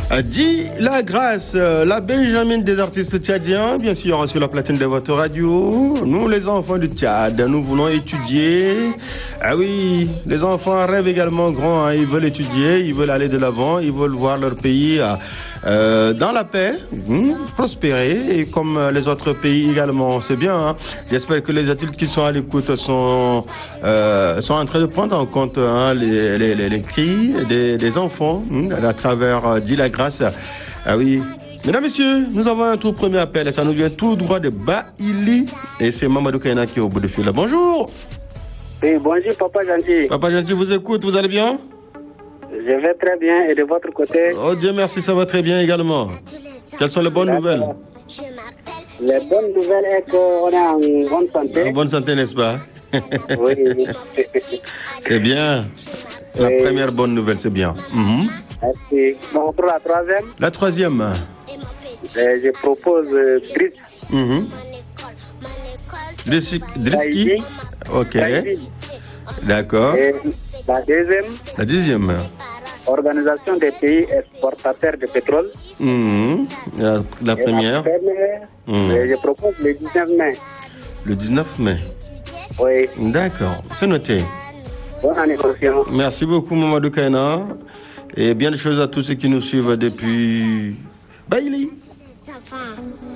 Dit la grâce, la Benjamin des artistes tchadiens, bien sûr, sur la platine de votre radio. Nous, les enfants du Tchad, nous voulons étudier. Ah oui, les enfants rêvent également grand, hein. Ils veulent étudier, ils veulent aller de l'avant, ils veulent voir leur pays dans la paix, prospérer, et comme les autres pays également. C'est bien, hein. J'espère que les adultes qui sont à l'écoute sont en train de prendre en compte les cris des enfants à travers dit la grâce. Ah oui. Mesdames, Messieurs, nous avons un tout premier appel et ça nous vient tout droit de Baili et c'est Mamadou Kaina qui est au bout du fil. Bonjour. Oui, bonjour Papa Gentil. Papa Gentil vous écoute, vous allez bien? Je vais très bien et de votre côté? Oh Dieu merci, ça va très bien également. Quelles sont les bonnes nouvelles? Les bonnes nouvelles est qu'on est en bonne santé. En bonne santé, n'est-ce pas? Oui. C'est bien. La première bonne nouvelle, c'est bien. Merci. Bon, pour la troisième? La troisième. Je propose Driski. Ok. D'accord. Et la deuxième? La deuxième. Organisation des pays exportateurs de pétrole. La première. Je propose le 19 mai. Le 19 mai. Oui. D'accord, c'est noté. Bonne anniversaire. Merci beaucoup Mamadou Kaina. Et bien de choses à tous ceux qui nous suivent depuis Baili.